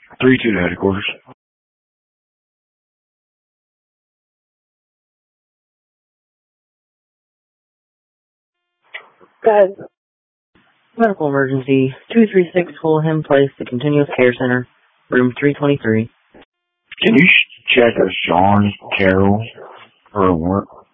3-2 to headquarters. Go ahead. Medical emergency, 236 Fulham Place, the Continuous Care Center, room 323. Can you check a Sean Carroll for work?